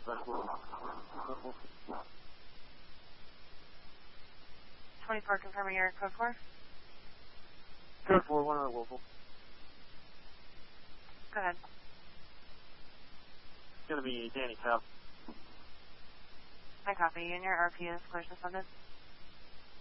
24, confirming your code 4. Code 4, one other local. Go ahead. It's going to be Danny Cobb. I copy. And your RP is clear suspended.